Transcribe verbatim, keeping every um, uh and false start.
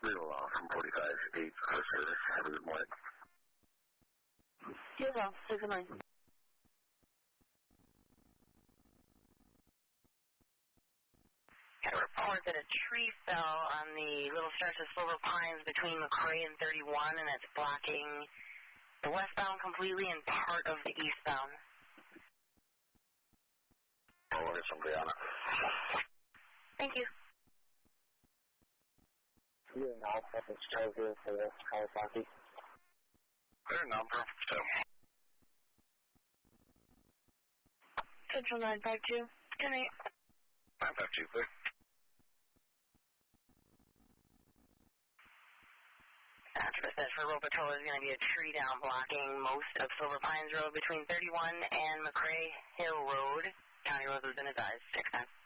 Real long from forty-five eight for service. Have a good morning. You as well. Say good morning. Got a report that a tree fell on the little stretch of Silver Pines between McRae and thirty-one, and it's blocking the westbound completely and part of the eastbound. I'll look at somebody on it. Thank you. You're an Alpha, it's Charger for Kawasaki. Clear number, two. Central nine five two. Good night. nine five two, clear. After said for Road Patrol, there's going to be a tree down blocking most of Silver Pines Road between thirty-one and McRae Hill Road. County Road has been advised. Six times.